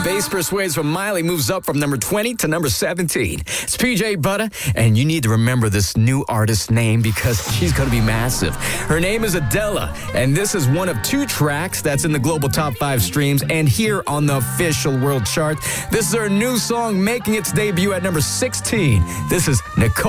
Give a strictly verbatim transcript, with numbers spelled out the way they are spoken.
Bass Persuades from Miley moves up from number twenty to number seventeen. It's P J Butter, and you need to remember this new artist's name because she's going to be massive. Her name is Adela, and this is one of two tracks that's in the global top five streams and here on the official world chart. This is her new song making its debut at number sixteen. This is Nicole.